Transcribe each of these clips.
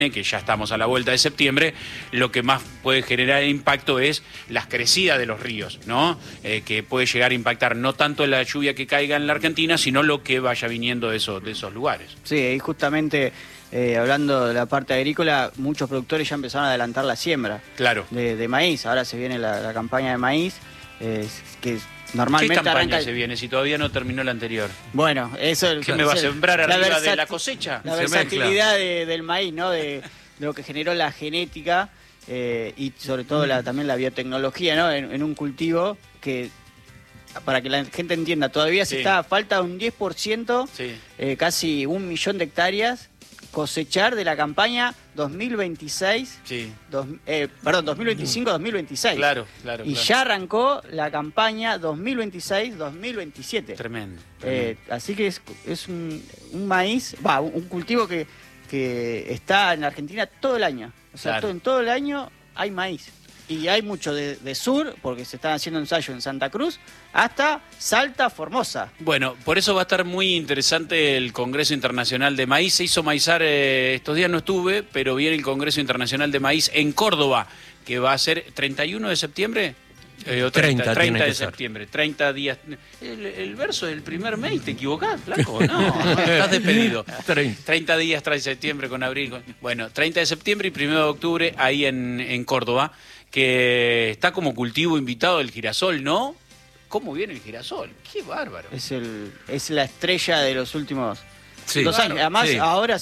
que ya estamos a la vuelta de septiembre, lo que más puede generar impacto es las crecidas de los ríos, ¿no? Que puede llegar a impactar no tanto la lluvia que caiga en la Argentina, sino lo que vaya viniendo de esos lugares. Sí, y justamente hablando de la parte agrícola, muchos productores ya empezaron a adelantar la siembra de maíz. Ahora se viene la campaña de maíz, que normalmente ¿Qué campaña arranca... se viene si todavía no terminó la anterior? Bueno, eso... ¿Qué me va a sembrar arriba de la cosecha? La versatilidad del maíz, ¿no? De lo que generó la genética y sobre todo también la biotecnología, ¿no? En un cultivo que, para que la gente entienda, todavía falta un 10%, casi 1 millón de hectáreas, cosechar de la campaña 2026, 2025-2026. Claro. Y ya arrancó la campaña 2026-2027. Tremendo. Así que es un maíz, un cultivo que está en Argentina todo el año. O sea, en todo el año hay maíz. Y hay mucho de sur, porque se están haciendo ensayos en Santa Cruz, hasta Salta, Formosa. Bueno, por eso va a estar muy interesante el Congreso Internacional de Maíz. Se hizo maizar, estos días no estuve, pero viene el Congreso Internacional de Maíz en Córdoba, que va a ser 31 de septiembre. 30 de septiembre, 30 días. El verso del primer mes, ¿te equivocás, flaco? No, estás despedido. 30 días trae septiembre con abril. Bueno, 30 de septiembre y 1 de octubre ahí en Córdoba, que está como cultivo invitado el girasol, ¿no? ¿Cómo viene el girasol? ¡Qué bárbaro! Es la estrella de los últimos 2 años. Además, ahora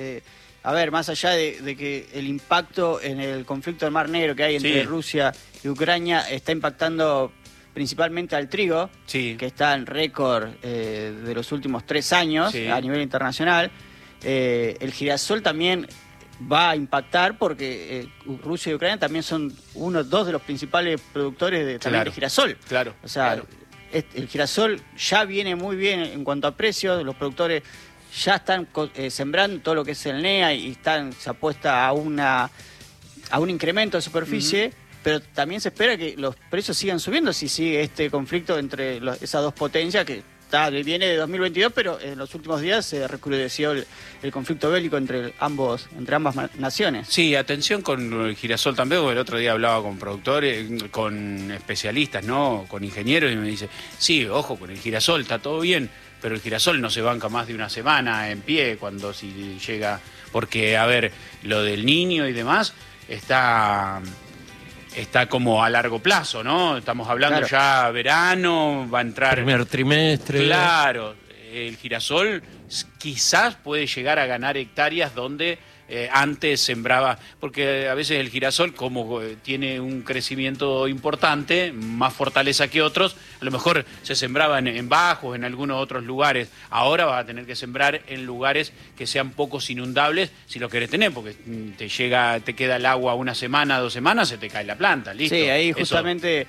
más allá de que el impacto en el conflicto del Mar Negro que hay entre Rusia y Ucrania está impactando principalmente al trigo, que está en récord de los últimos 3 años a nivel internacional. El girasol también va a impactar porque Rusia y Ucrania también son dos de los principales productores de girasol. O sea, el girasol ya viene muy bien en cuanto a precios, los productores ya están sembrando todo lo que es el NEA y se apuesta a un incremento de superficie, pero también se espera que los precios sigan subiendo si sigue este conflicto entre esas dos potencias que viene de 2022, pero en los últimos días se recrudeció el conflicto bélico entre ambas naciones. Sí, atención con el girasol también, porque el otro día hablaba con productores, con especialistas, ¿no? Con ingenieros, y me dice, sí, ojo, con el girasol está todo bien, pero el girasol no se banca más de una semana en pie si llega, porque, a ver, lo del niño y demás está como a largo plazo, ¿no? Estamos hablando ya verano, va a entrar... Primer trimestre. Claro, el girasol quizás puede llegar a ganar hectáreas donde antes sembraba, porque a veces el girasol, como tiene un crecimiento importante, más fortaleza que otros, a lo mejor se sembraba en bajos, en algunos otros lugares. Ahora vas a tener que sembrar en lugares que sean pocos inundables si lo querés tener, porque te queda el agua 1 semana, 2 semanas, se te cae la planta, listo. Sí, ahí justamente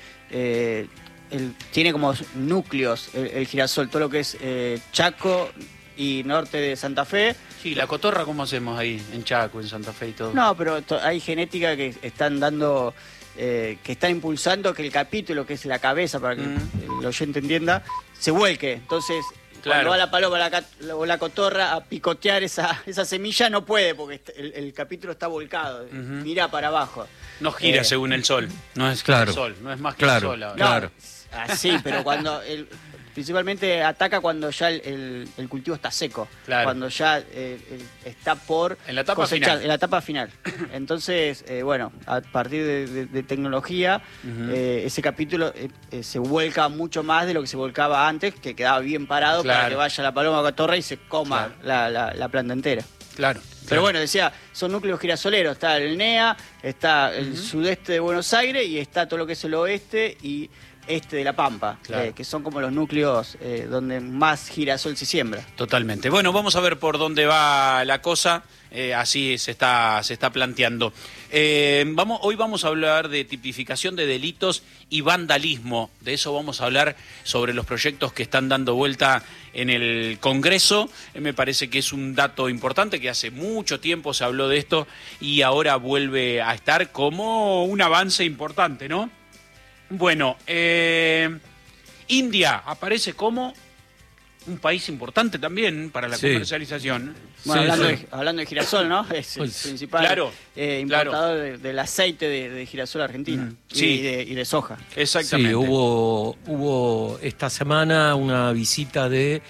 tiene como núcleos el girasol, todo lo que es Chaco y norte de Santa Fe. Sí, la cotorra, ¿cómo hacemos ahí en Chaco, en Santa Fe y todo? No, pero hay genética que están dando, que están impulsando que el capítulo, que es la cabeza, para que el oyente entienda, se vuelque. Entonces, cuando va la paloma o la cotorra a picotear esa semilla, no puede, porque el capítulo está volcado, mira para abajo. No gira según el sol, no es el sol, no es más que el sol ahora. Sí, pero cuando... Principalmente ataca cuando ya el cultivo está seco, cuando ya está por en la etapa cosechar, final. En la etapa final. Entonces, a partir de tecnología, ese capítulo se vuelca mucho más de lo que se volcaba antes, que quedaba bien parado para que vaya la paloma cotorra y se coma la planta entera. Pero bueno, decía, son núcleos girasoleros, está el NEA, está el sudeste de Buenos Aires y está todo lo que es el oeste y este de La Pampa, que son como los núcleos donde más girasol se siembra. Totalmente. Bueno, vamos a ver por dónde va la cosa, así se está planteando. Hoy vamos a hablar de tipificación de delitos y vandalismo. De eso vamos a hablar sobre los proyectos que están dando vuelta en el Congreso. Me parece que es un dato importante, que hace mucho tiempo se habló de esto y ahora vuelve a estar como un avance importante, ¿no? Bueno, India aparece como un país importante también para la comercialización. Bueno, hablando de girasol, ¿no? Es el principal importador del aceite de girasol argentino y de soja. Exactamente. Sí, hubo esta semana una visita de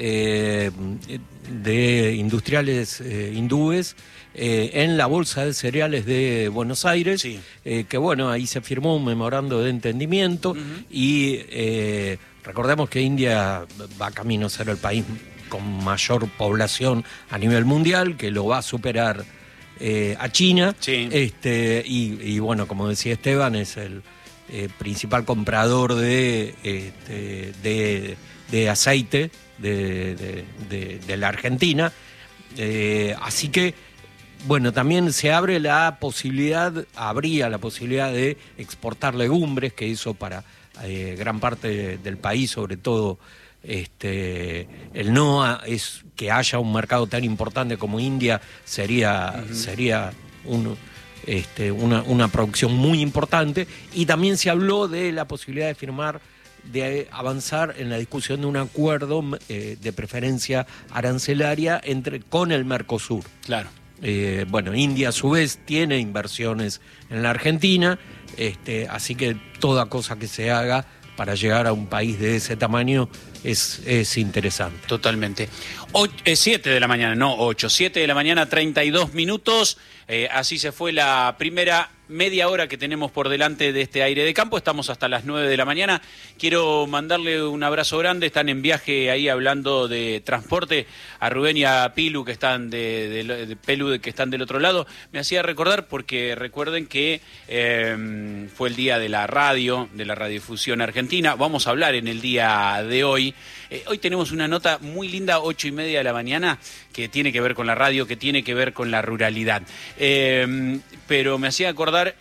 industriales hindúes en la Bolsa de Cereales de Buenos Aires, que bueno, ahí se firmó un memorando de entendimiento y recordemos que India va camino a ser el país con mayor población a nivel mundial, que lo va a superar a China, y bueno, como decía Esteban, es el principal comprador de aceite de la Argentina, así que bueno, también habría la posibilidad de exportar legumbres, que eso para gran parte del país, sobre todo el NOA, es que haya un mercado tan importante como India, sería una producción muy importante. Y también se habló de la posibilidad de avanzar en la discusión de un acuerdo de preferencia arancelaria con el Mercosur. Claro. Bueno, India a su vez tiene inversiones en la Argentina, así que toda cosa que se haga para llegar a un país de ese tamaño es interesante. Totalmente. 7 de la mañana, no 8, 7 de la mañana, 32 minutos. Así se fue la primera media hora que tenemos por delante de este aire de campo. Estamos hasta las 9 de la mañana. Quiero mandarle un abrazo grande. Están en viaje ahí hablando de transporte a Rubén y a Pilu, que están que están del otro lado. Me hacía recordar, porque recuerden que fue el día de la radio, de la radiodifusión argentina. Vamos a hablar en el día de hoy. Hoy tenemos una nota muy linda, 8:30 de la mañana, que tiene que ver con la radio, que tiene que ver con la ruralidad. Pero me hacía acordar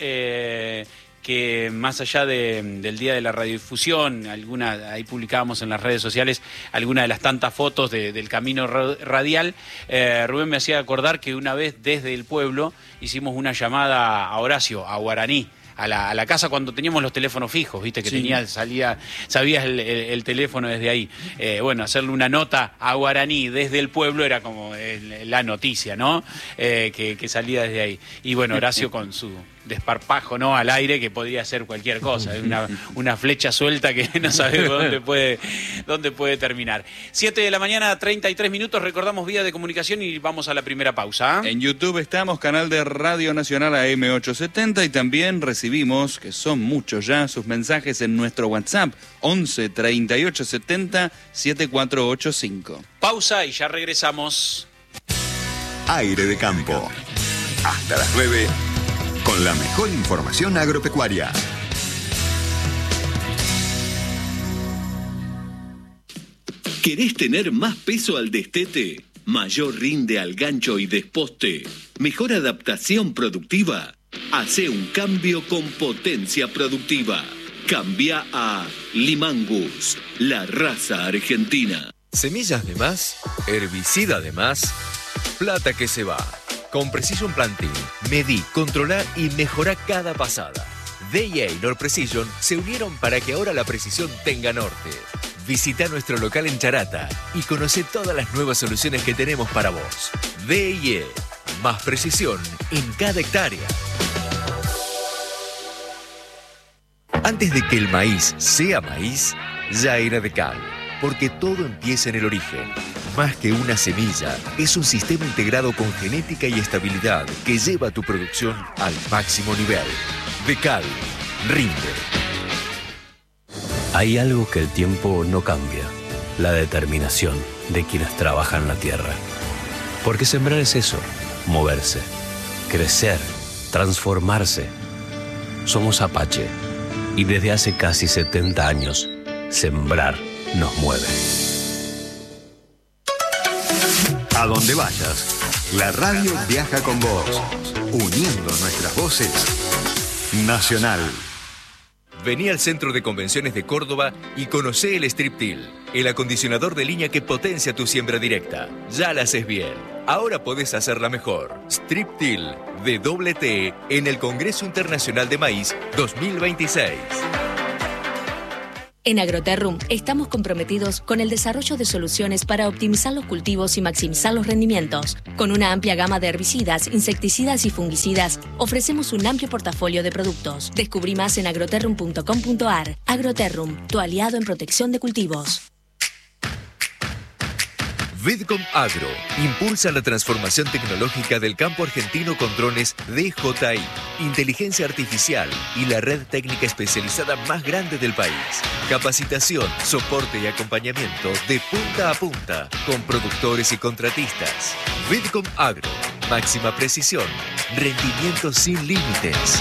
que más allá del Día de la Radiodifusión, ahí publicábamos en las redes sociales algunas de las tantas fotos del camino radial. Rubén me hacía acordar que una vez desde el pueblo hicimos una llamada a Horacio, a Guaraní, a la casa cuando teníamos los teléfonos fijos, viste, que sabías el teléfono desde ahí. Bueno, hacerle una nota a Guaraní desde el pueblo era como la noticia, ¿no? Que salía desde ahí. Y bueno, Horacio con su desparpajo, ¿no?, al aire, que podría ser cualquier cosa, una flecha suelta que no sabemos dónde puede terminar. 7 de la mañana, 33 minutos, recordamos vía de comunicación y vamos a la primera pausa. En YouTube estamos, canal de Radio Nacional AM870, y también recibimos, que son muchos ya, sus mensajes en nuestro WhatsApp, 11 38 70 7485. Pausa y ya regresamos. Aire de campo. Hasta las 9. Con la mejor información agropecuaria. ¿Querés tener más peso al destete? ¿Mayor rinde al gancho y desposte? ¿Mejor adaptación productiva? Hacé un cambio con Potencia Productiva. Cambia a Limangus, la raza argentina. Semillas de más, herbicida de más, plata que se va. Con Precision Planting, medí, controlá y mejorá cada pasada. DIA y Nord Precision se unieron para que ahora la precisión tenga norte. Visita nuestro local en Charata y conoce todas las nuevas soluciones que tenemos para vos. DIA, más precisión en cada hectárea. Antes de que el maíz sea maíz, ya era de cal, porque todo empieza en el origen. Más que una semilla, es un sistema integrado con genética y estabilidad que lleva tu producción al máximo nivel. Decal, rinde. Hay algo que el tiempo no cambia: la determinación de quienes trabajan la tierra. Porque sembrar es eso, moverse, crecer, transformarse. Somos Apache, y desde hace casi 70 años, sembrar nos mueve. A donde vayas, la radio viaja con vos, uniendo nuestras voces. Nacional. Vení al Centro de Convenciones de Córdoba y conocé el Striptil, el acondicionador de línea que potencia tu siembra directa. Ya la haces bien, ahora podés hacerla mejor. Striptil de T en el Congreso Internacional de Maíz 2026. En Agroterrum estamos comprometidos con el desarrollo de soluciones para optimizar los cultivos y maximizar los rendimientos. Con una amplia gama de herbicidas, insecticidas y fungicidas, ofrecemos un amplio portafolio de productos. Descubrí más en agroterrum.com.ar. Agroterrum, tu aliado en protección de cultivos. Vidcom Agro impulsa la transformación tecnológica del campo argentino con drones DJI, inteligencia artificial y la red técnica especializada más grande del país. Capacitación, soporte y acompañamiento de punta a punta con productores y contratistas. Vidcom Agro, máxima precisión, rendimiento sin límites.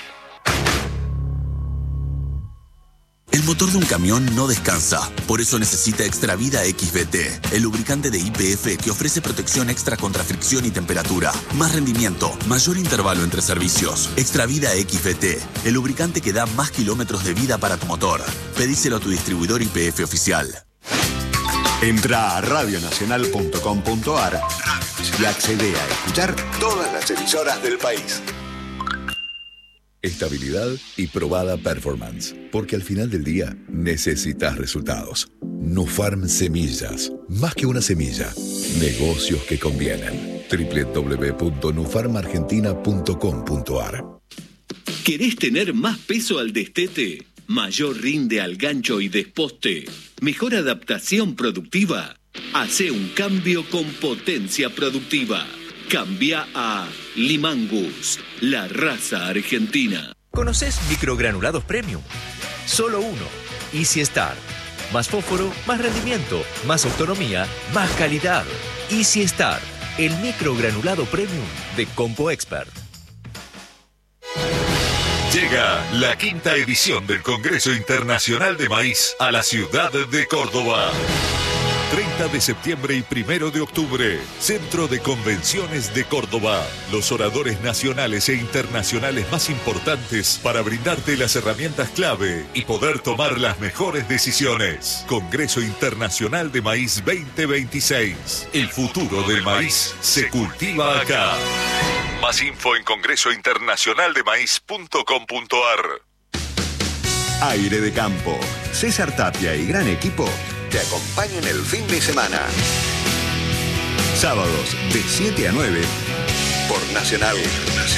El motor de un camión no descansa, por eso necesita Extravida XVT, el lubricante de YPF que ofrece protección extra contra fricción y temperatura, más rendimiento, mayor intervalo entre servicios. Extravida XVT, el lubricante que da más kilómetros de vida para tu motor. Pedíselo a tu distribuidor YPF oficial. Entra a radionacional.com.ar y accede a escuchar todas las emisoras del país. Estabilidad y probada performance, porque al final del día necesitas resultados. Nufarm Semillas, más que una semilla, negocios que convienen. www.nufarmargentina.com.ar. ¿Querés tener más peso al destete? ¿Mayor rinde al gancho y desposte? ¿Mejor adaptación productiva? Hacé un cambio con potencia productiva. Cambia a Limangus, la raza argentina. ¿Conoces microgranulados premium? Solo uno. Easy Start. Más fósforo, más rendimiento, más autonomía, más calidad. Easy Start, el microgranulado premium de Compo Expert. Llega la 5ª edición del Congreso Internacional de Maíz a la ciudad de Córdoba. 30 de septiembre y 1 de octubre, Centro de Convenciones de Córdoba. Los oradores nacionales e internacionales más importantes para brindarte las herramientas clave y poder tomar las mejores decisiones. Congreso Internacional de Maíz 2026. El futuro del maíz se cultiva acá. Más info en congresointernacionaldemaíz.com.ar. Aire de campo. César Tapia y gran equipo te acompañan el fin de semana. Sábados de 7 a 9 por Nacional.